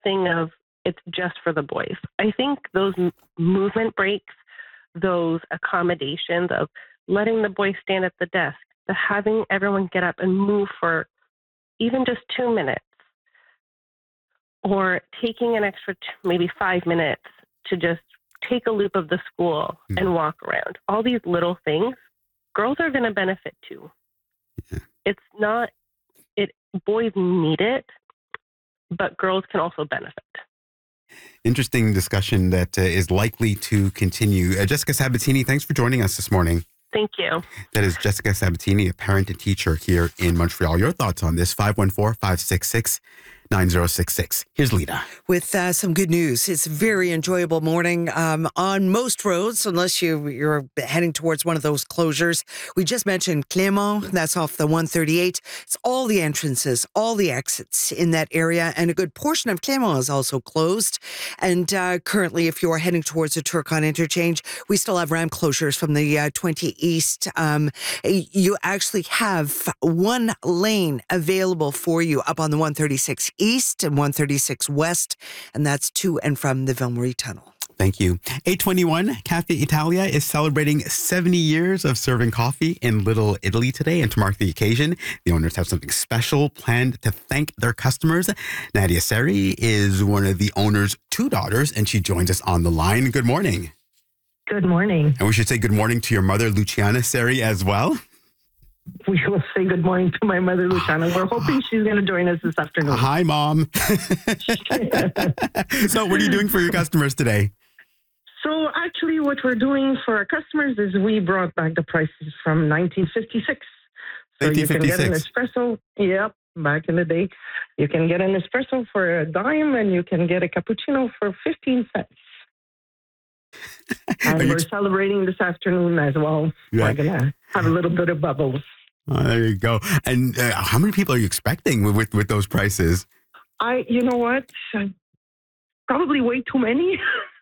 thing of it's just for the boys. I think those movement breaks, those accommodations of letting the boys stand at the desk, to having everyone get up and move for even just 2 minutes, or taking an extra maybe 5 minutes to just take a loop of the school and walk around. All these little things, girls are going to benefit too. Yeah. Boys need it, but girls can also benefit. Interesting discussion that is likely to continue. Jessica Sabatini, thanks for joining us this morning. Thank you. That is Jessica Sabatini, a parent and teacher here in Montreal. Your thoughts on this, 514-566-9066. Here's Lita. With some good news. It's a very enjoyable morning on most roads, unless you're heading towards one of those closures. We just mentioned Clément. That's off the 138. It's all the entrances, all the exits in that area, and a good portion of Clément is also closed. And currently, if you're heading towards the Turcotte interchange, we still have ramp closures from the 20 East. You actually have one lane available for you up on the 136 East and 136 West, and that's to and from the Ville Marie Tunnel. Thank you. 821, Cafe Italia is celebrating 70 years of serving coffee in Little Italy today. And to mark the occasion, the owners have something special planned to thank their customers. Nadia Seri is one of the owner's two daughters, and she joins us on the line. Good morning. Good morning. And we should say good morning to your mother, Luciana Seri, as well. We will say good morning to my mother, Luciana. We're hoping she's going to join us this afternoon. Hi, Mom. So what are you doing for your customers today? So actually what we're doing for our customers is we brought back the prices from 1956. So 1956. You can get an espresso. Yep, back in the day. You can get an espresso for a dime and you can get a cappuccino for 15 cents. And we're celebrating this afternoon as well. Yeah. We're going to have a little bit of bubbles. Oh, there you go. And how many people are you expecting with those prices? You know what? Probably way too many.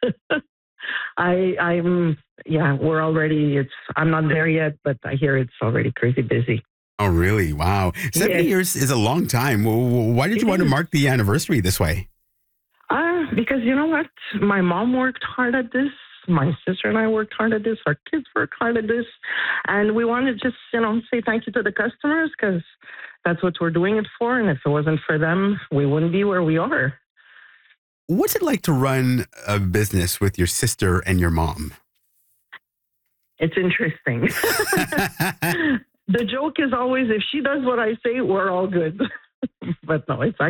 We're already, I'm not there yet, but I hear it's already crazy busy. Oh, really? Wow. 70 years is a long time. Why did you want to mark the anniversary this way? Because you know what? My mom worked hard at this. My sister and I worked hard at this. Our kids worked hard at this. And we want to just, say thank you to the customers because that's what we're doing it for. And if it wasn't for them, we wouldn't be where we are. What's it like to run a business with your sister and your mom? It's interesting. The joke is always, if she does what I say, we're all good. But no, you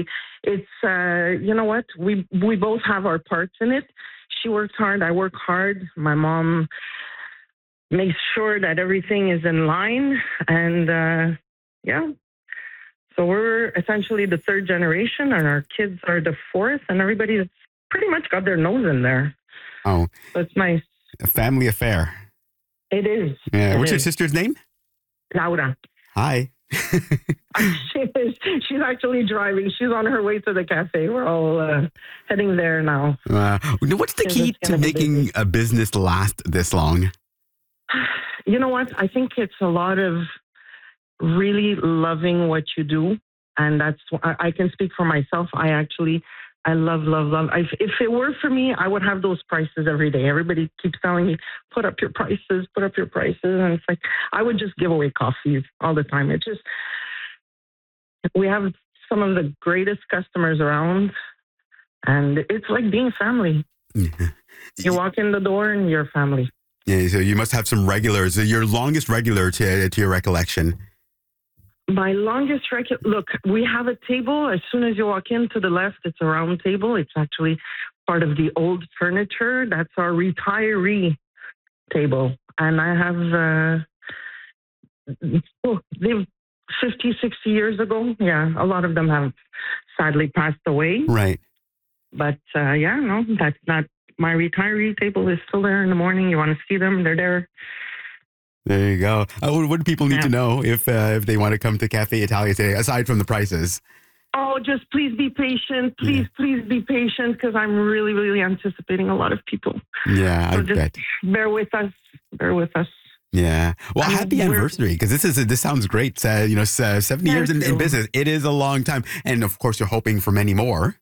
know what? We both have our parts in it. She works hard. I work hard. My mom makes sure that everything is in line. And so we're essentially the third generation and our kids are the fourth and everybody's pretty much got their nose in there. Oh. So it's nice. A family affair. It is. Yeah. What's your sister's name? Laura. Hi. She's actually driving. She's on her way to the cafe. We're all heading there now. What's the key to making a business last this long? You know what? I think it's a lot of really loving what you do. And that's, I can speak for myself. I love. If it were for me, I would have those prices every day. Everybody keeps telling me, put up your prices. And it's like, I would just give away coffee all the time. It's just, we have some of the greatest customers around and it's like being family. Yeah. You walk in the door and you're family. Yeah. So you must have some regulars, your longest regular to your recollection. My longest look, we have a table. As soon as you walk in to the left, it's a round table. It's actually part of the old furniture. That's our retiree table. And I have, they've 50, 60 years ago. Yeah, a lot of them have sadly passed away. Right. But that's not, my retiree table is still there in the morning. You want to see them, they're there. There you go. What do people need to know if they want to come to Cafe Italia today, aside from the prices? Oh, just please be patient. Please be patient because I'm really, really anticipating a lot of people. Yeah, so I bet. Bear with us. Yeah. Well, happy anniversary because this sounds great. 70 years in business. It is a long time. And of course, you're hoping for many more.